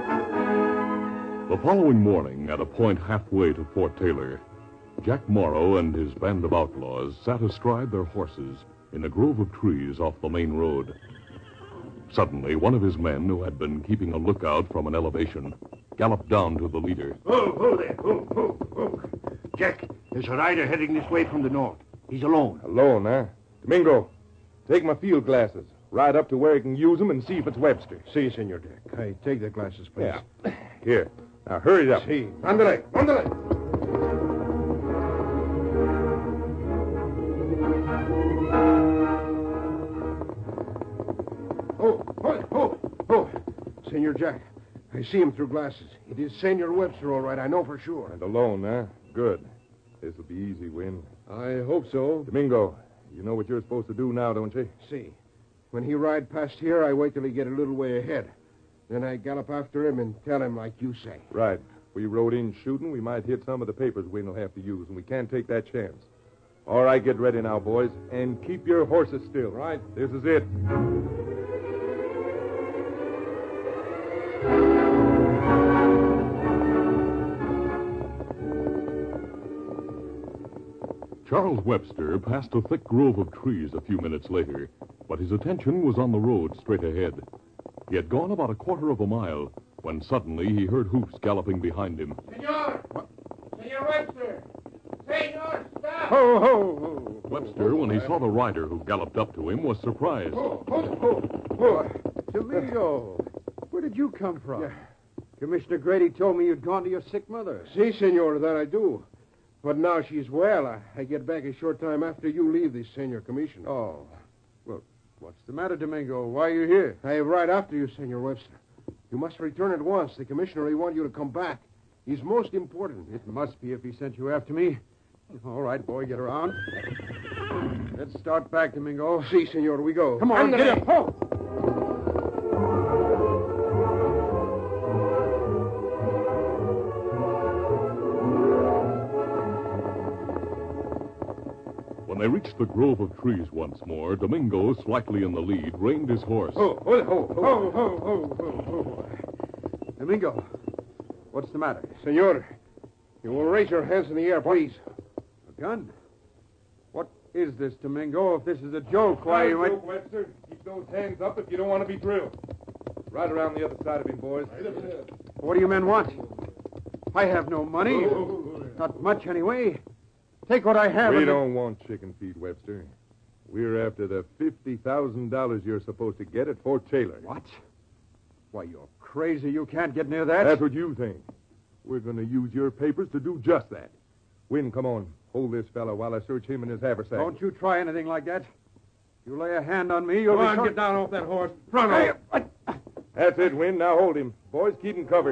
The following morning, at a point halfway to Fort Taylor, Jack Morrow and his band of outlaws sat astride their horses in a grove of trees off the main road. Suddenly, one of his men, who had been keeping a lookout from an elevation, galloped down to the leader. Oh, there. Oh. Jack, there's a rider heading this way from the north. He's alone. Alone, huh? Domingo, take my field glasses. Ride up to where he can use them and see if it's Webster. Si, Senor Jack. I take the glasses, please. Yeah. Here. Now, hurry up. Si. Ándale. Oh. Senor Jack, I see him through glasses. It is Senor Webster, all right. I know for sure. And alone, huh? Good. This'll be easy, Win. I hope so. Domingo, you know what you're supposed to do now, don't you? See. When he ride past here, I wait till he get a little way ahead. Then I gallop after him and tell him like you say. Right. If we rode in shooting, we might hit some of the papers Win will have to use, and we can't take that chance. All right, get ready now, boys, and keep your horses still. Right. This is it. Charles Webster passed a thick grove of trees a few minutes later, but his attention was on the road straight ahead. He had gone about a quarter of a mile when suddenly he heard hoofs galloping behind him. Senor! Senor Webster! Senor, stop! Ho! Webster, when he saw the rider who galloped up to him, was surprised. Domingo, where did you come from? Yeah. Commissioner Grady told me you'd gone to your sick mother. Si, Senor, that I do. But now she's well. I get back a short time after you leave this Senor Commission. Oh. Well, what's the matter, Domingo? Why are you here? I have right after you, Senor Webster. You must return at once. The commissioner will want you to come back. He's most important. It must be if he sent you after me. All right, boy, get around. Let's start back, Domingo. Si, Senor, we go. Come on, get up. Ho! When they reached the grove of trees once more, Domingo, slightly in the lead, reined his horse. Ho! Domingo, what's the matter? Senor, you will raise your hands in the air, please. A gun? What is this, Domingo? If this is a joke, why you joke, Webster. Keep those hands up if you don't want to be drilled. Right around the other side of him, boys. What do you men want? I have no money. Not much, anyway. Take what I have. We don't want chicken feed, Webster. We're after the $50,000 you're supposed to get at Fort Taylor. What? Why, you're crazy. You can't get near that. That's what you think. We're going to use your papers to do just that. Win, come on. Hold this fella while I search him and his haversack. Don't you try anything like that. You lay a hand on me, you'll Come on, get down off that horse. Front Hey, That's it, Win. Now hold him. Boys, keep him covered.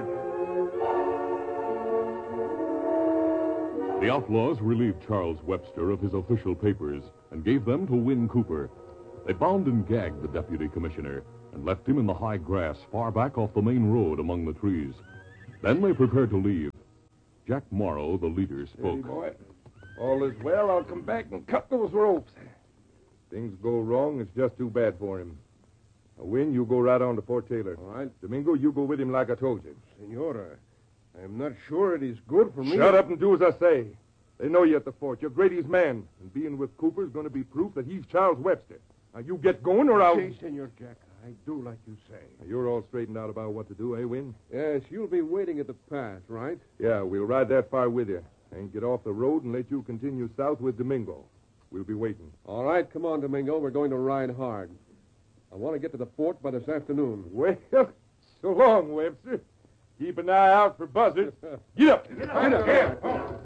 The outlaws relieved Charles Webster of his official papers and gave them to Win Cooper. They bound and gagged the deputy commissioner and left him in the high grass far back off the main road among the trees. Then they prepared to leave. Jack Morrow, the leader, spoke. Hey, boy. All is well. I'll come back and cut those ropes. Things go wrong, it's just too bad for him. Now, Win, you go right on to Fort Taylor. All right. Domingo, you go with him like I told you. Senor, I'm not sure it is good for me. Shut up and do as I say. They know you at the fort. You're Grady's man. And being with Cooper is going to be proof that he's Charles Webster. Now, you get going or I'll... Si, Senor Jack. I do like you say. Now, you're all straightened out about what to do, eh, Win? Yes, you'll be waiting at the pass, right? Yeah, we'll ride that far with you. And get off the road and let you continue south with Domingo. We'll be waiting. All right, come on, Domingo. We're going to ride hard. I want to get to the fort by this afternoon. Well, so long, Webster. Keep an eye out for buzzards. Get up. Get up.